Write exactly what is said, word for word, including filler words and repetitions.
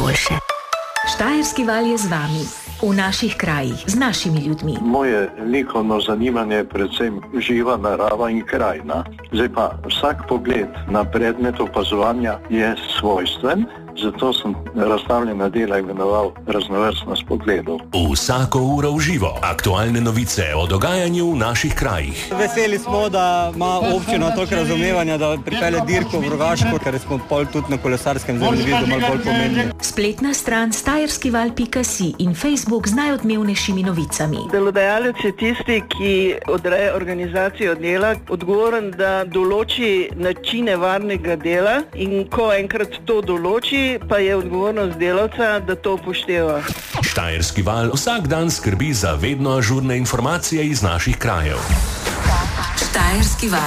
najboljše. Štajerski val je z vami, v naših krajih, z našimi ljudmi. Moje likovno zanimanje je predvsem živa narava in krajina. Zdaj pa vsak pogled na predmet opazovanja je svojstven, zato sem razstavljena dela imenoval Raznovrstnost pogledov. Vsako uro v živo. Aktualne novice o dogajanju v naših krajih. Veseli smo, da ima občina toliko razumevanja, da pripelje dirko v Rogaško, ker smo pol tudi na kolesarskem zemljevidu malo bolj pomembni. Spletna stran štajerskival pika si in Facebook z najodmevnejšimi novicami. Delodajalec je tisti, ki odreja organizacijo dela, odgovoren, da določi načine varnega dela, in ko enkrat to določi, pa je odgovornost delavca, da to upošteva. Štajerski val vsak dan skrbi za vedno ažurne informacije iz naših krajev. Štajerski val.